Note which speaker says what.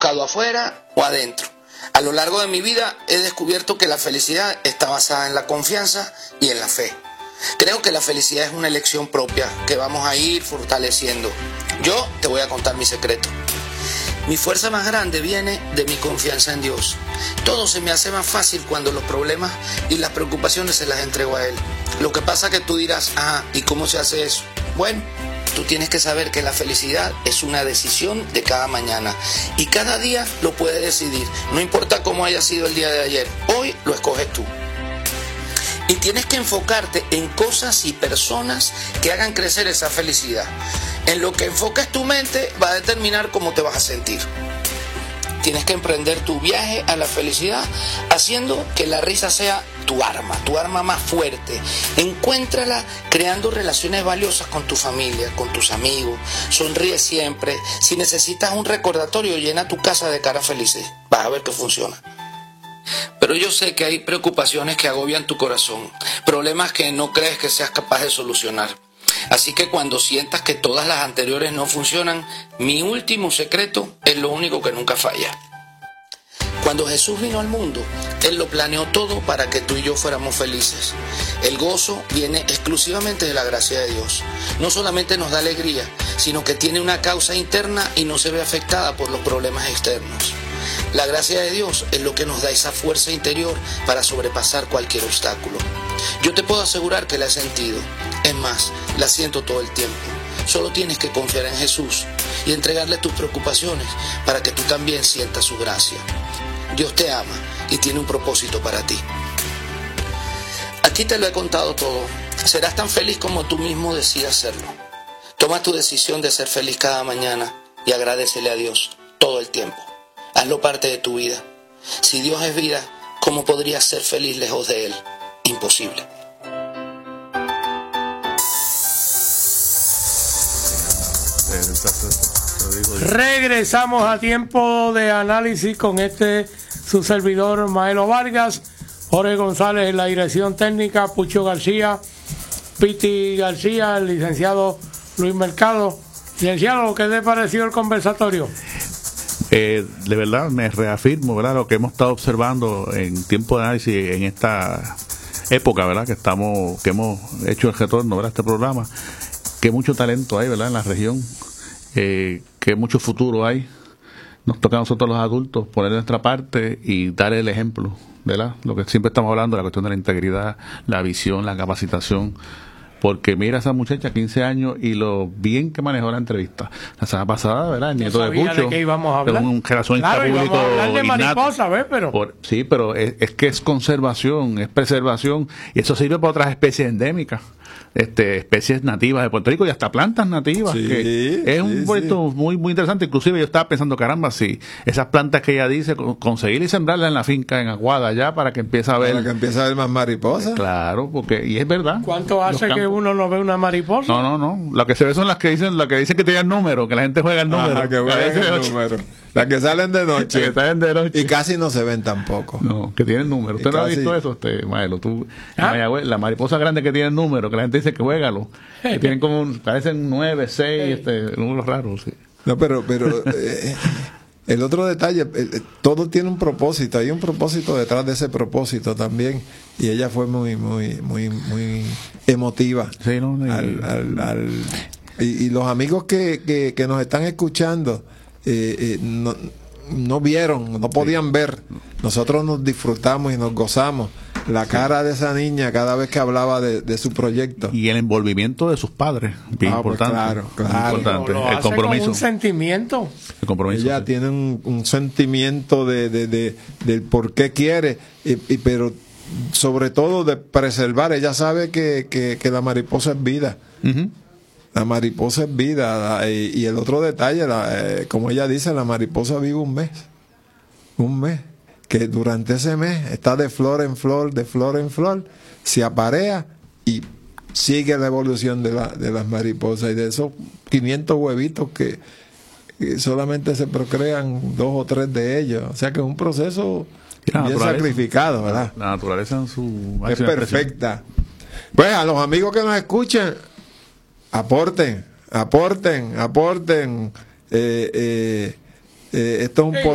Speaker 1: buscado afuera o adentro. A lo largo de mi vida he descubierto que la felicidad está basada en la confianza y en la fe. Creo que la felicidad es una elección propia que vamos a ir fortaleciendo. Yo te voy a contar mi secreto. Mi fuerza más grande viene de mi confianza en Dios. Todo se me hace más fácil cuando los problemas y las preocupaciones se las entrego a Él. Lo que pasa es que tú dirás, ¿y cómo se hace eso? Bueno, tú tienes que saber que la felicidad es una decisión de cada mañana y cada día lo puedes decidir. No importa cómo haya sido el día de ayer, hoy lo escoges tú. Y tienes que enfocarte en cosas y personas que hagan crecer esa felicidad. En lo que enfoques tu mente va a determinar cómo te vas a sentir. Tienes que emprender tu viaje a la felicidad haciendo que la risa sea tu arma más fuerte. Encuéntrala creando relaciones valiosas con tu familia, con tus amigos. Sonríe siempre. Si necesitas un recordatorio, llena tu casa de caras felices. Vas a ver que funciona. Pero yo sé que hay preocupaciones que agobian tu corazón, problemas que no crees que seas capaz de solucionar. Así que cuando sientas que todas las anteriores no funcionan, mi último secreto es lo único que nunca falla. Cuando Jesús vino al mundo, Él lo planeó todo para que tú y yo fuéramos felices. El gozo viene exclusivamente de la gracia de Dios. No solamente nos da alegría, sino que tiene una causa interna y no se ve afectada por los problemas externos. La gracia de Dios es lo que nos da esa fuerza interior para sobrepasar cualquier obstáculo. Yo te puedo asegurar que la he sentido. Es más, la siento todo el tiempo. Solo tienes que confiar en Jesús y entregarle tus preocupaciones para que tú también sientas su gracia. Dios te ama y tiene un propósito para ti. Aquí te lo he contado todo. Serás tan feliz como tú mismo decidas serlo. Toma tu decisión de ser feliz cada mañana y agradécele a Dios todo el tiempo. Hazlo parte de tu vida. Si Dios es vida, ¿cómo podrías ser feliz lejos de Él? Imposible.
Speaker 2: Regresamos a Tiempo de Análisis con su servidor Maelo Vargas, Jorge González en la dirección técnica, Pucho García, Piti García, el licenciado Luis Mercado. Licenciado, ¿qué le pareció el conversatorio?
Speaker 3: De verdad me reafirmo, ¿verdad?, lo que hemos estado observando en Tiempo de Análisis en esta época, ¿verdad?, que hemos hecho el retorno, ¿verdad?, a este programa, que mucho talento hay, ¿verdad?, en la región, que mucho futuro hay. Nos toca a nosotros los adultos poner nuestra parte y dar el ejemplo, ¿verdad?, lo que siempre estamos hablando, la cuestión de la integridad, la visión, la capacitación. Porque mira a esa muchacha, 15 años, y lo bien que manejó la entrevista. La semana pasada, ¿verdad? El nieto de Pucho.
Speaker 2: ¿De qué íbamos a hablar?
Speaker 3: Un relacionista
Speaker 2: público.
Speaker 3: Íbamos a hablar
Speaker 2: de mariposa, ¿ves? Pero...
Speaker 3: sí, pero es que es conservación, es preservación, y eso sirve para otras especies endémicas, especies nativas de Puerto Rico y hasta plantas nativas.
Speaker 4: Sí,
Speaker 3: que es un proyecto muy muy interesante. Inclusive yo estaba pensando, caramba, si esas plantas que ella dice, conseguir y sembrarlas en la finca, en Aguada, ya, para que empiece a ver.
Speaker 4: Para que empiece a ver más mariposas.
Speaker 3: Claro, porque, y es verdad.
Speaker 2: ¿Cuánto hace que uno no ve una mariposa?
Speaker 3: No. Lo que se ve son las que dicen que tienen número, que la gente juega el número.
Speaker 4: Ajá, que juegan el número. Las que salen de noche.
Speaker 3: Que salen de noche.
Speaker 4: Y casi no se ven tampoco.
Speaker 3: No, que tienen número. ¿Usted no ha visto eso, Maelo? La mariposa grande que tiene número, que la gente dice que juégalo. Que tienen parecen 9, 6, números raros, sí.
Speaker 4: No, pero el otro detalle, todo tiene un propósito, hay un propósito detrás de ese propósito también, y ella fue muy emotiva.
Speaker 3: Sí,
Speaker 4: y los amigos que nos están escuchando no vieron, no podían ver. Nosotros nos disfrutamos y nos gozamos la cara de esa niña cada vez que hablaba de su proyecto.
Speaker 3: Y el envolvimiento de sus padres, bien importante.
Speaker 4: Pues claro.
Speaker 3: Importante.
Speaker 2: Lo
Speaker 3: el compromiso.
Speaker 2: Con un sentimiento.
Speaker 3: El compromiso.
Speaker 4: Ella tiene un sentimiento del por qué quiere, pero sobre todo de preservar. Ella sabe que la mariposa es vida. Uh-huh. La mariposa es vida. Y el otro detalle, como ella dice, la mariposa vive un mes. Que durante ese mes está de flor en flor, se aparea y sigue la evolución de las mariposas, y de esos 500 huevitos que solamente se procrean 2 o 3 de ellos. O sea que es un proceso bien sacrificado, ¿verdad?
Speaker 3: La naturaleza en su
Speaker 4: es perfecta. Pues a los amigos que nos escuchen, aporten. Esto es un